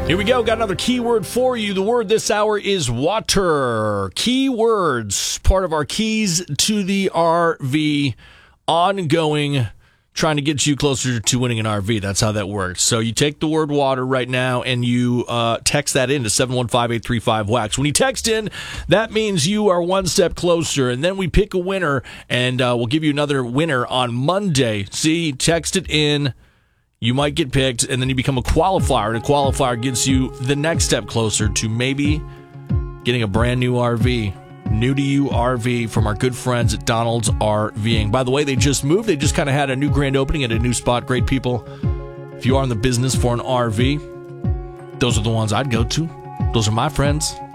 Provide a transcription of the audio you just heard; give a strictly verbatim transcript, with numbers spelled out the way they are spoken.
Here we go. Got another keyword for you. The word this hour is water. Keywords, part of our keys to the R V, ongoing, trying to get you closer to winning an R V. That's how that works. So you take the word water right now and you uh, text that in to seven one five, eight three five, W A X. When you text in, that means you are one step closer. And then we pick a winner, and uh, we'll give you another winner on Monday. See, text it in. You might get picked, and then you become a qualifier, and a qualifier gets you the next step closer to maybe getting a brand new R V. New to you R V from our good friends at Donald's RVing. By the way, they just moved. They just kind of had a new grand opening at a new spot. Great people. If you are in the business for an R V, those are the ones I'd go to. Those are my friends.